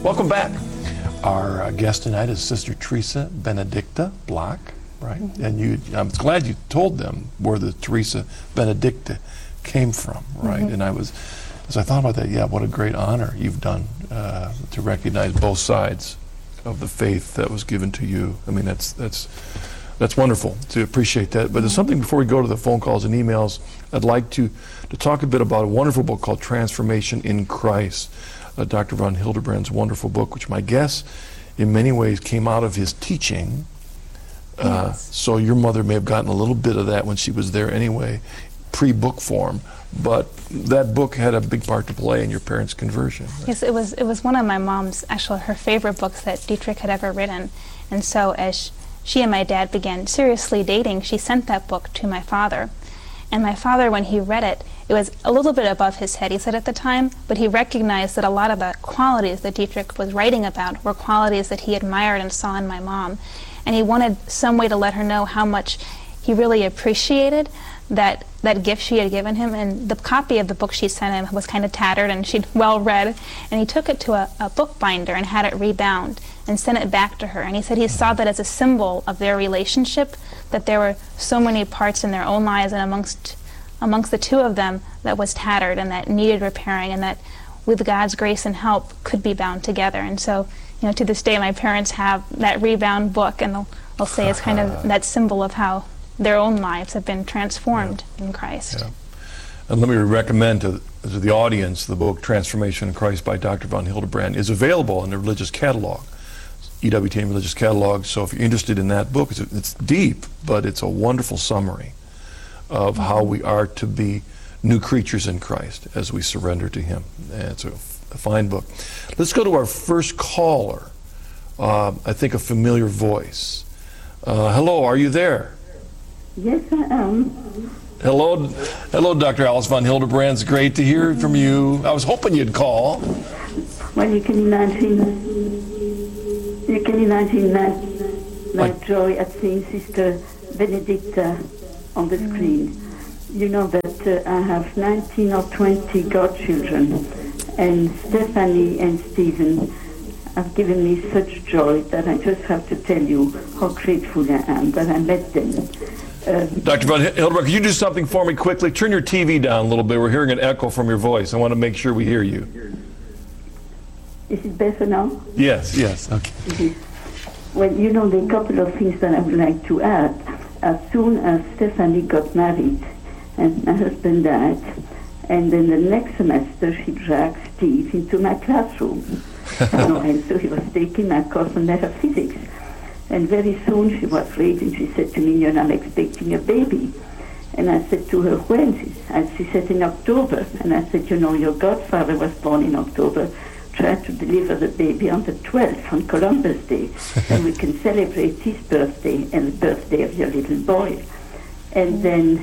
Welcome back. Our guest tonight is Sister Teresa Benedicta Block, right? And I'm glad you told them where the Teresa Benedicta came from, right? And as I thought about that, yeah, what a great honor you've done to recognize both sides of the faith that was given to you. I mean, that's wonderful to appreciate that. But there's something before we go to the phone calls and emails. I'd like to talk a bit about a wonderful book called Transformation in Christ. Dr. von Hildebrand's wonderful book, which my guess in many ways came out of his teaching. Yes. So your mother may have gotten a little bit of that when she was there anyway, pre-book form. But that book had a big part to play in your parents' conversion. Right? Yes, it was one of my mom's, actually her favorite books that Dietrich had ever written. And so as she and my dad began seriously dating, she sent that book to my father. And my father, when he read it, it was a little bit above his head, he said at the time, but he recognized that a lot of the qualities that Dietrich was writing about were qualities that he admired and saw in my mom. And he wanted some way to let her know how much he really appreciated that gift she had given him. And the copy of the book she sent him was kind of tattered and she'd well read. And he took it to a bookbinder and had it rebound and sent it back to her. And he said he saw that as a symbol of their relationship, that there were so many parts in their own lives and amongst the two of them that was tattered and that needed repairing, and that with God's grace and help could be bound together. And so, you know, to this day my parents have that rebound book, and they'll say it's kind of that symbol of how their own lives have been transformed in Christ. Yeah. And let me recommend to the audience the book Transformation in Christ by Dr. von Hildebrand is available in the religious catalog, EWTN religious catalog. So if you're interested in that book, it's deep, but it's a wonderful summary of how we are to be new creatures in Christ as we surrender to Him. And it's a fine book. Let's go to our first caller. I think a familiar voice. Hello, are you there? Yes, I am. Hello, Dr. Alice von Hildebrand. It's great to hear from you. I was hoping you'd call. Well, you can imagine my joy at seeing Sister Benedicta on the screen. You know that I have 19 or 20 godchildren, and Stephanie and Stephen have given me such joy that I just have to tell you how grateful I am that I met them. Dr. von Hildebrand, could you do something for me quickly? Turn your TV down a little bit. We're hearing an echo from your voice. I want to make sure we hear you. Is it better now? Yes, okay. Well, you know, there are a couple of things that I would like to add. As soon as Stephanie got married and my husband died, and then the next semester she dragged Steve into my classroom. And so he was taking my course on metaphysics. And very soon she was late and she said to me, "You're not expecting a baby." And I said to her, "When?" She said, "In October." And I said, "You know, your godfather was born in October. Try to deliver the baby on the 12th, on Columbus Day, and we can celebrate his birthday and the birthday of your little boy." And then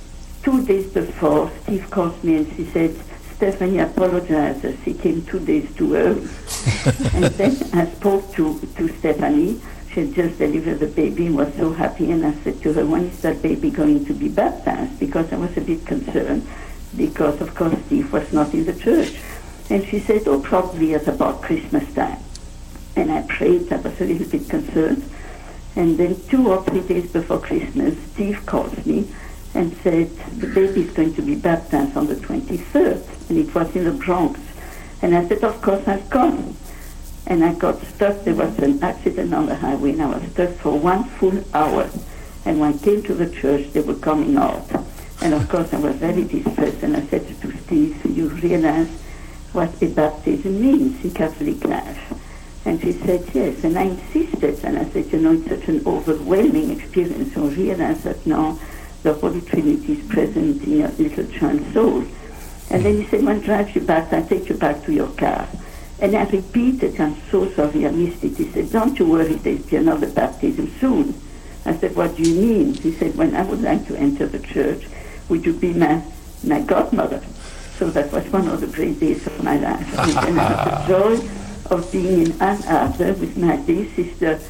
2 days before, Steve called me and she said, "Stephanie apologizes. She came 2 days too early." And then I spoke to Stephanie. She had just delivered the baby and was so happy. And I said to her, "When is that baby going to be baptized?" Because I was a bit concerned, because of course Steve was not in the church. And she said, "Oh, probably at about Christmas time." And I prayed. I was a little bit concerned. And then 2 or 3 days before Christmas, Steve calls me and said, "The baby is going to be baptized on the 23rd. And it was in the Bronx. And I said, "Of course, I've come." And I got stuck. There was an accident on the highway, and I was stuck for 1 full hour. And when I came to the church, they were coming out. And of course, I was very distressed. And I said to Steve, "You realize what a baptism means in Catholic life?" And she said, "Yes." And I insisted. And I said, "You know, it's such an overwhelming experience. You realize that now the Holy Trinity is present in your little child's soul." And then he said, "When I drive you back, I take you back to your car." And I repeated, "I'm so sorry I missed it." He said, "Don't you worry, there'll be another baptism soon." I said, "What do you mean?" He said, "When I would like to enter the church, would you be my godmother?" So that was one of the great days of my life. And then I had the joy of being in Ann Arbor with my dear sister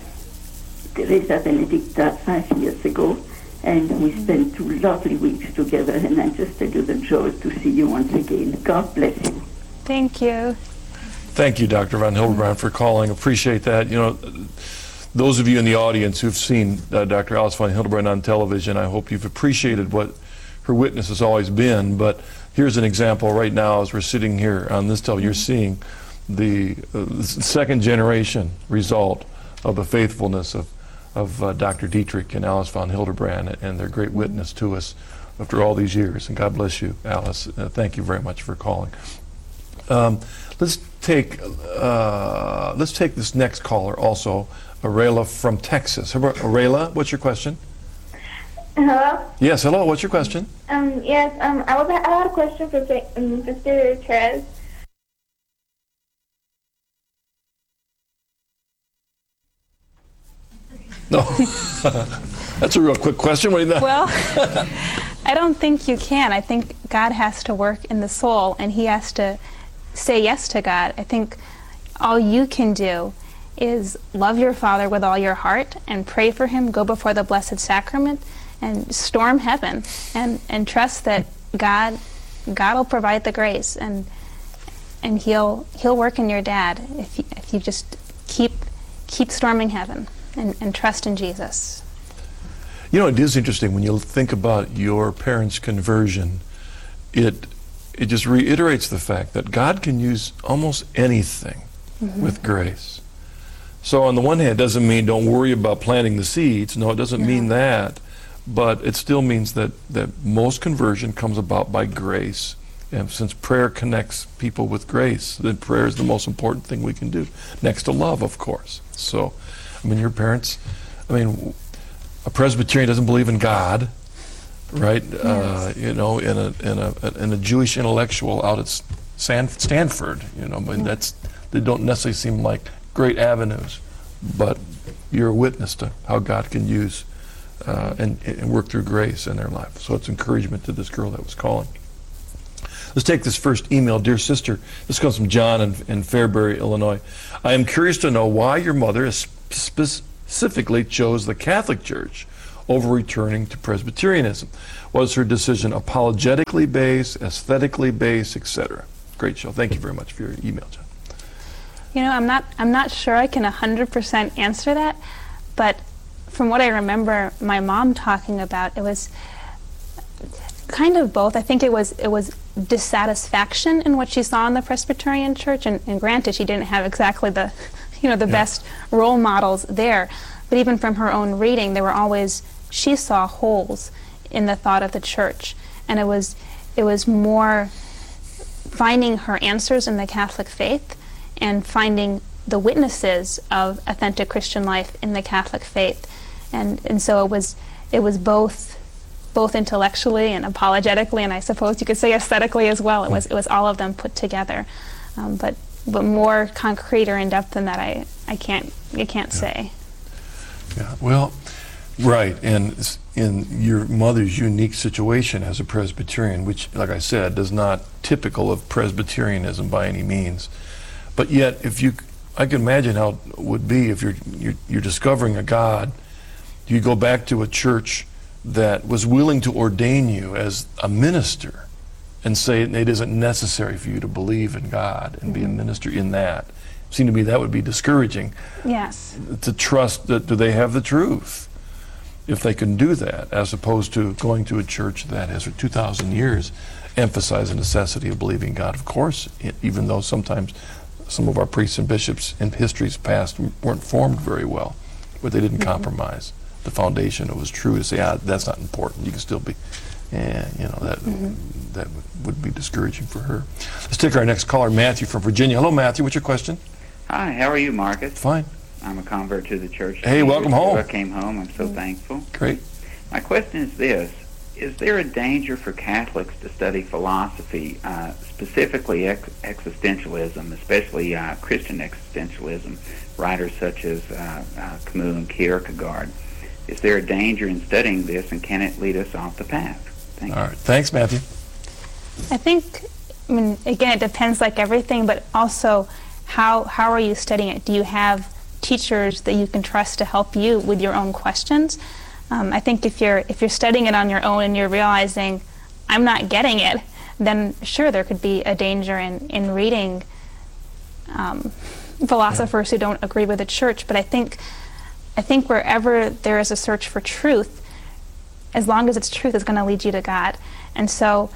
Teresa Benedicta 5 years ago. And we spent 2 lovely weeks together. And I just tell you the joy to see you once again. God bless you. Thank you. Thank you, Dr. Von Hildebrand, for calling. Appreciate that. You know, those of you in the audience who've seen Dr. Alice Von Hildebrand on television, I hope you've appreciated what her witness has always been. But here's an example right now as we're sitting here on this television. You're seeing the second generation result of the faithfulness of Dr. Dietrich and Alice Von Hildebrand and their great witness to us after all these years. And God bless you, Alice. Thank you very much for calling. Let's take this next caller also, Arela from Texas. Arela, what's your question? Hello? Yes, hello. What's your question? Yes, I had a question for Sister Therese. No. That's a real quick question. What do you think? Well, I don't think you can. I think God has to work in the soul, and he has to say yes to God. I think all you can do is love your Father with all your heart and pray for him, go before the Blessed Sacrament, and storm heaven, and trust that God will provide the grace, and he'll work in your dad if you just keep storming heaven and trust in Jesus. You know, it is interesting when you think about your parents' conversion. It just reiterates the fact that God can use almost anything with grace. So on the one hand, it doesn't mean don't worry about planting the seeds. No, it doesn't mean that. But it still means that most conversion comes about by grace. And since prayer connects people with grace, then prayer is the most important thing we can do, next to love, of course. So, I mean, your parents, a Presbyterian doesn't believe in God, right? Yes. You know, in a Jewish intellectual out at Stanford, you know, they don't necessarily seem like great avenues, but you're a witness to how God can use and work through grace in their life. So it's encouragement to this girl that was calling. Let's take this first email. Dear sister, this comes from John in Fairbury, Illinois. I am curious to know why your mother specifically chose the Catholic Church over returning to Presbyterianism. Was her decision apologetically based, aesthetically based, etc.? Great show. Thank you very much for your email, John. You know, I'm not sure I can 100% answer that, but from what I remember my mom talking about, it was kind of both. I think it was dissatisfaction in what she saw in the Presbyterian Church, and granted, she didn't have exactly the best role models there, but even from her own reading, she saw holes in the thought of the church, and it was more finding her answers in the Catholic faith and finding the witnesses of authentic Christian life in the Catholic faith, and so it was both intellectually and apologetically, and I suppose you could say aesthetically as well. It was all of them put together, but more concrete or in depth than that, I can't say. Yeah, well, right, and in your mother's unique situation as a Presbyterian, which, like I said, is not typical of Presbyterianism by any means, but yet, I can imagine how it would be if you're discovering a God. You go back to a church that was willing to ordain you as a minister and say it isn't necessary for you to believe in God and be a minister in that. It seemed to me that would be discouraging. Yes. To trust that do they have the truth if they can do that, as opposed to going to a church that has for 2,000 years emphasized the necessity of believing God. Of course, even though sometimes some of our priests and bishops in history's past weren't formed very well, but they didn't compromise the foundation. It was true to say, that's not important. You can still be, that would be discouraging for her. Let's take our next caller, Matthew from Virginia. Hello, Matthew. What's your question? Hi, how are you, Marcus? Fine. I'm a convert to the church. Hey, welcome home. I came home. I'm so thankful. Great. My question is this. Is there a danger for Catholics to study philosophy, specifically existentialism, especially Christian existentialism, writers such as Camus and Kierkegaard? Is there a danger in studying this, and can it lead us off the path? Thank you. All right. Thanks, Matthew. I think, again, it depends like everything, but also how are you studying it? Do you have teachers that you can trust to help you with your own questions? I think if you're studying it on your own and you're realizing I'm not getting it, then sure there could be a danger in reading philosophers who don't agree with the church, but I think wherever there is a search for truth, as long as it's truth, it's going to lead you to God. And so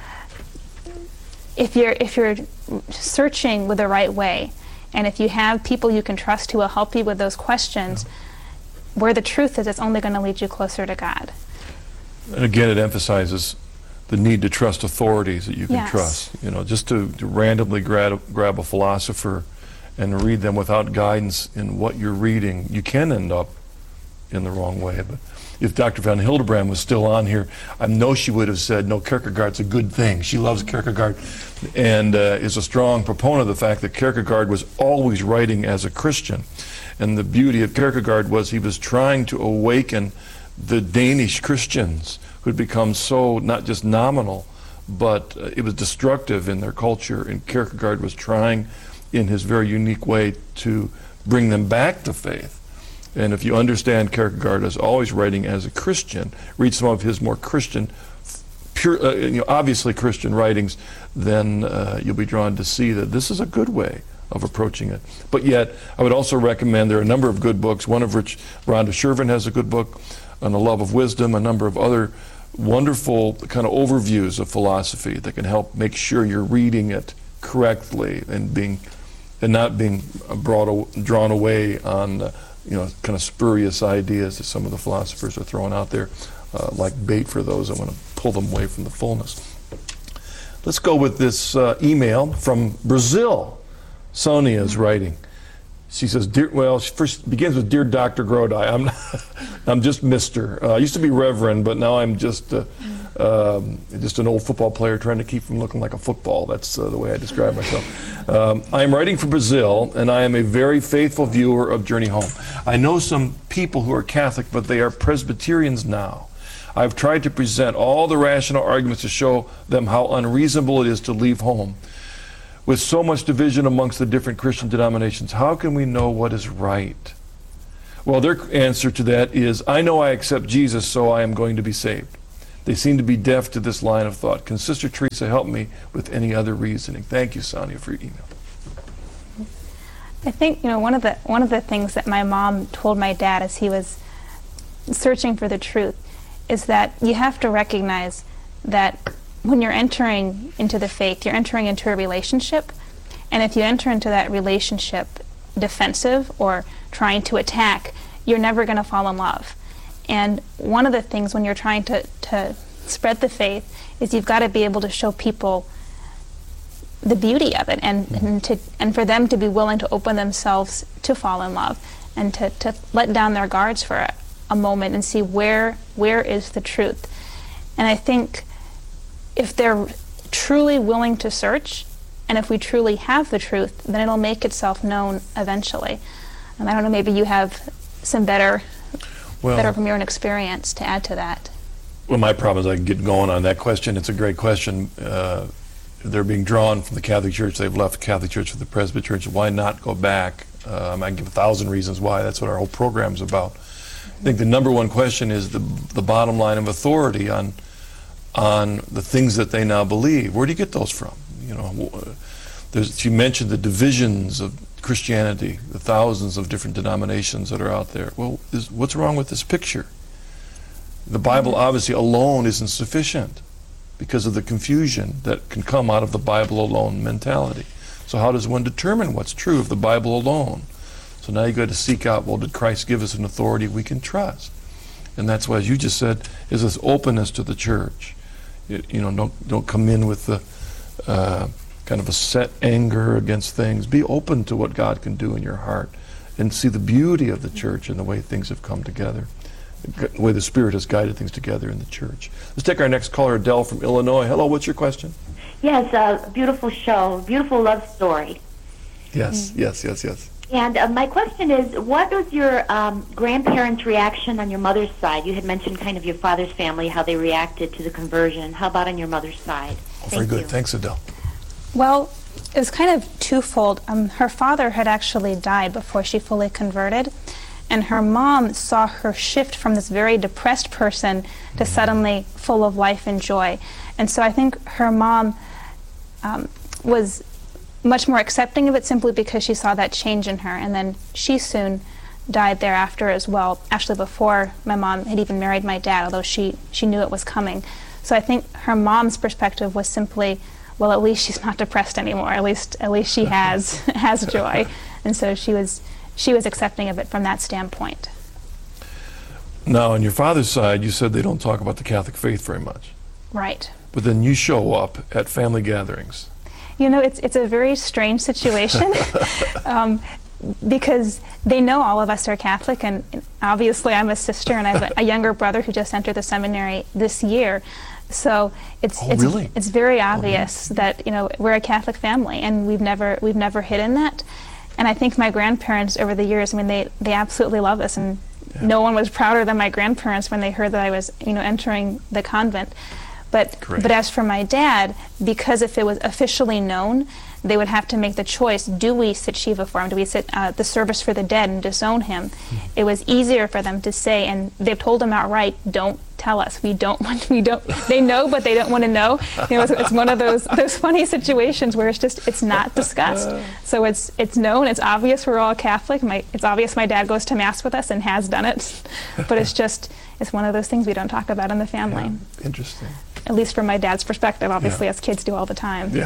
if you're searching with the right way, and if you have people you can trust who will help you with those questions, where the truth is, it's only going to lead you closer to God. And again, it emphasizes the need to trust authorities that you can Yes. trust. You know, just to randomly grab a philosopher and read them without guidance in what you're reading, you can end up in the wrong way. But if Dr. Van Hildebrand was still on here, I know she would have said, no, Kierkegaard's a good thing. She loves Kierkegaard and is a strong proponent of the fact that Kierkegaard was always writing as a Christian. And the beauty of Kierkegaard was he was trying to awaken the Danish Christians who had become so not just nominal, but it was destructive in their culture. And Kierkegaard was trying in his very unique way to bring them back to faith. And if you understand Kierkegaard as always writing as a Christian, read some of his more Christian, pure, obviously Christian writings, then you'll be drawn to see that this is a good way of approaching it. But yet, I would also recommend there are a number of good books, one of which Rhonda Shervin has a good book on the love of wisdom, a number of other wonderful kind of overviews of philosophy that can help make sure you're reading it correctly and not being drawn away on kind of spurious ideas that some of the philosophers are throwing out there, like bait for those that want to pull them away from the fullness. Let's go with this email from Brazil. Sonia is writing. She says, she first begins with, Dear Dr. Grodi, I'm just Mr. I used to be Reverend, but now I'm just an old football player trying to keep from looking like a football. That's the way I describe myself. I am writing for Brazil, and I am a very faithful viewer of Journey Home. I know some people who are Catholic, but they are Presbyterians now. I've tried to present all the rational arguments to show them how unreasonable it is to leave home. With so much division amongst the different Christian denominations, how can we know what is right? Well, their answer to that is, I know I accept Jesus, so I am going to be saved. They seem to be deaf to this line of thought. Can Sister Teresa help me with any other reasoning? Thank you, Sonia, for your email. I think one of the things that my mom told my dad as he was searching for the truth is that you have to recognize that when you're entering into the faith, you're entering into a relationship, and if you enter into that relationship defensive or trying to attack, you're never going to fall in love. And one of the things when you're trying to spread the faith is you've got to be able to show people the beauty of it, and for them to be willing to open themselves to fall in love and to let down their guards for a moment and see where is the truth. And I think if they're truly willing to search, and if we truly have the truth, then it'll make itself known eventually. And I don't know, maybe you have some better from your own experience to add to that. Well, my problem is I can get going on that question. It's a great question. They're being drawn from the Catholic Church. They've left the Catholic Church for the Presbyterian Church. Why not go back? I can give 1,000 reasons why. That's what our whole program's about. I think the number one question is the bottom line of authority on the things that they now believe. Where do you get those from? You mentioned the divisions of Christianity, the thousands of different denominations that are out there. Well, what's wrong with this picture? The Bible obviously alone isn't sufficient because of the confusion that can come out of the Bible alone mentality. So how does one determine what's true of the Bible alone? So now you got to seek out, well, did Christ give us an authority we can trust? And that's why, as you just said, is this openness to the church. Don't come in with the kind of a set anger against things. Be open to what God can do in your heart and see the beauty of the church and the way things have come together, the way the Spirit has guided things together in the church. Let's take our next caller, Adele from Illinois. Hello, what's your question? Yes, beautiful show, beautiful love story. Yes. And my question is, what was your grandparents' reaction on your mother's side? You had mentioned kind of your father's family, how they reacted to the conversion. How about on your mother's side? Very good. Thanks, Adele. Well, it was kind of twofold. Her father had actually died before she fully converted, and her mom saw her shift from this very depressed person to suddenly full of life and joy. And so I think her mom was much more accepting of it simply because she saw that change in her. And then she soon died thereafter as well, actually before my mom had even married my dad, although she knew it was coming. So I think her mom's perspective was simply, well, at least she's not depressed anymore. At least she has joy. And so she was accepting of it from that standpoint. Now, on your father's side, you said they don't talk about the Catholic faith very much. Right. But then you show up at family gatherings. You know, it's a very strange situation because they know all of us are Catholic, and obviously I'm a sister, and I have a younger brother who just entered the seminary this year. So Really? it's very obvious that, you know, we're a Catholic family, and we've never hidden that. And I think my grandparents over the years, I mean, they absolutely love us, and no one was prouder than my grandparents when they heard that I was, you know, entering the convent. But as for my dad, because if it was officially known, they would have to make the choice: do we sit Shiva for him? Do we sit the service for the dead and disown him? It was easier for them to say, and they've told him outright, "Don't tell us. We don't want. We don't." They know, but they don't want to know. You know, it's one of those funny situations where it's not discussed. So it's known. It's obvious we're all Catholic. It's obvious my dad goes to mass with us and has done it, but it's one of those things we don't talk about in the family. Yeah. Interesting. At least from my dad's perspective. Obviously, as kids do all the time. Yeah.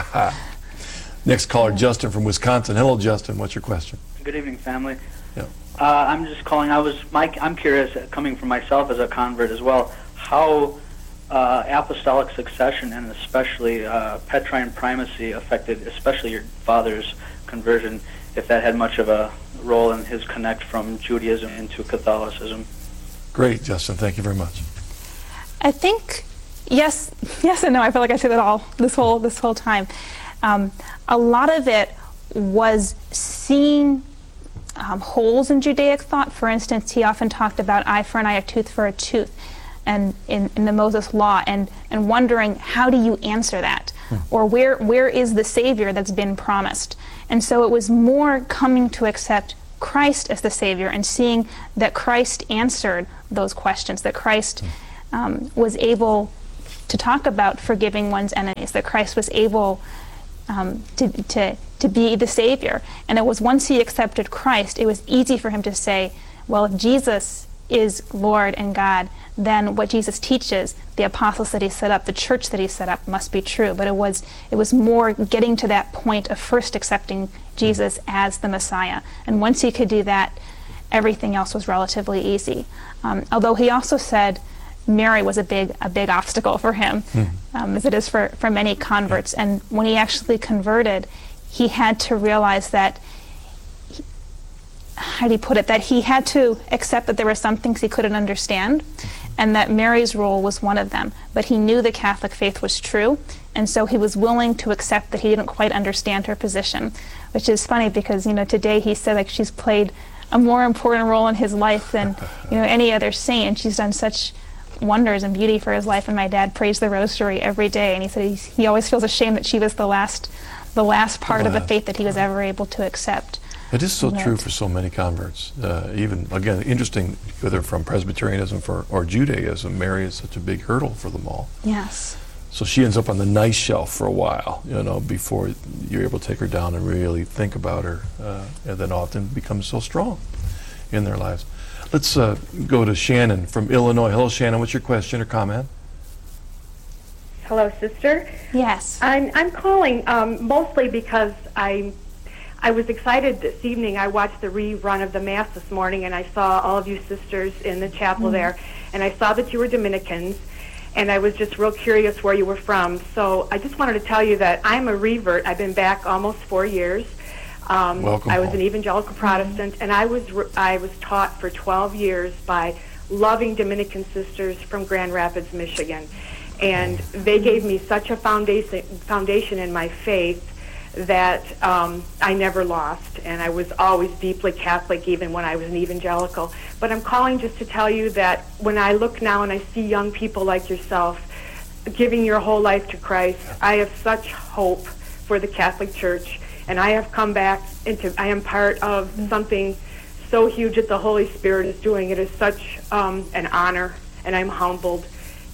Next caller, Justin from Wisconsin. Hello, Justin. What's your question? Good evening, family. Yeah. I'm just calling. I'm curious, coming from myself as a convert as well, how apostolic succession and especially Petrine primacy affected, especially your father's conversion, if that had much of a role in his connect from Judaism into Catholicism. Great, Justin. Thank you very much. I think yes and no. I feel like I say that all this whole time. A lot of it was seeing holes in Judaic thought. For instance, he often talked about eye for an eye, a tooth for a tooth, and in the Moses Law, and wondering, how do you answer that? Or where is the Savior that's been promised? And so it was more coming to accept Christ as the Savior and seeing that Christ answered those questions, that Christ was able to talk about forgiving one's enemies, that Christ was able to be the Savior. And it was once he accepted Christ, it was easy for him to say, well, if Jesus is Lord and God, then what Jesus teaches, the apostles that he set up, the church that he set up, must be true. But it was more getting to that point of first accepting Jesus as the Messiah. And once he could do that, everything else was relatively easy. Although he also said Mary was a big obstacle for him, as it is for many converts. And when he actually converted, he had to realize that, how do you put it, that he had to accept that there were some things he couldn't understand, and that Mary's role was one of them. But he knew the Catholic faith was true, and so he was willing to accept that he didn't quite understand her position, which is funny because, you know, today he said like she's played a more important role in his life than, you know, any other saint, and she's done such wonders and beauty for his life. And my dad prays the rosary every day, and he said he always feels ashamed that she was the last part of the faith that he was ever able to accept. It is so true for so many converts. Even, again, interesting, whether from Presbyterianism or Judaism, Mary is such a big hurdle for them all. Yes. So she ends up on the nice shelf for a while, you know, before you're able to take her down and really think about her, and then often becomes so strong in their lives. Let's go to Shannon from Illinois. Hello, Shannon. What's your question or comment? Hello, sister. Yes. I'm calling mostly because I was excited this evening. I watched the rerun of the Mass this morning, and I saw all of you sisters in the chapel there, and I saw that you were Dominicans, and I was just real curious where you were from. So I just wanted to tell you that I'm a revert. I've been back almost 4 years. Welcome I was home. an evangelical Protestant, and I was taught for 12 years by loving Dominican sisters from Grand Rapids, Michigan. And they gave me such a foundation in my faith that I never lost, and I was always deeply Catholic even when I was an evangelical. But I'm calling just to tell you that when I look now and I see young people like yourself giving your whole life to Christ, I have such hope for the Catholic Church, and I have come back I am part of something so huge that the Holy Spirit is doing. It is such an honor, and I'm humbled.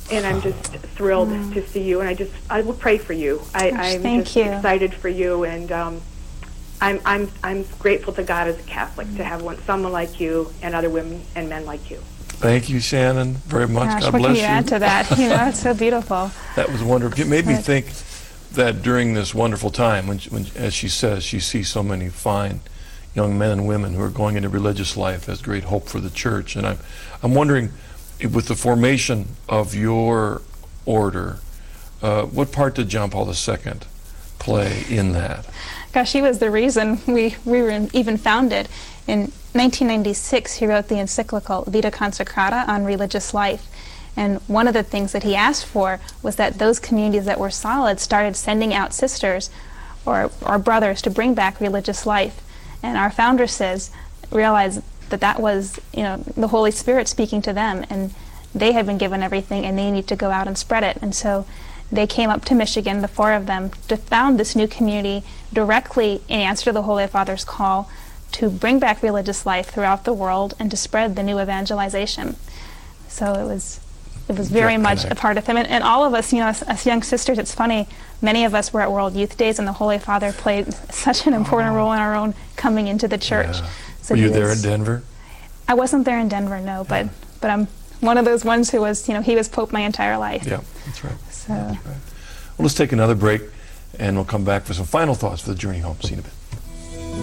and I'm just thrilled to see you. And I will pray for you. I'm thank just you. excited for you, and I'm grateful to God as a Catholic to have someone like you and other women and men like you. Thank you, Shannon, very much. Gosh, God what bless can you add to that? You know, it's so beautiful. That was wonderful. It made me Right. think that during this wonderful time, when, as she says, she sees so many fine young men and women who are going into religious life as great hope for the church. And I'm wondering, with the formation of your order, what part did John Paul II play in that? Gosh, he was the reason we were even founded. In 1996, he wrote the encyclical Vita Consecrata on religious life. And one of the things that he asked for was that those communities that were solid started sending out sisters or brothers to bring back religious life. And our founder realized that that was, the Holy Spirit speaking to them, and they had been given everything, and they need to go out and spread it. And so they came up to Michigan, the 4 of them, to found this new community directly in answer to the Holy Father's call to bring back religious life throughout the world and to spread the new evangelization. So it was very much a part of him. And all of us, as young sisters, it's funny, many of us were at World Youth Days, and the Holy Father played such an important role in our own coming into the church. Yeah. So Were you there in Denver? I wasn't there in Denver, no, but I'm one of those ones who was, he was Pope my entire life. Yeah, that's right. So. That's right. Well, let's take another break, and we'll come back for some final thoughts for the journey home. See you in a bit.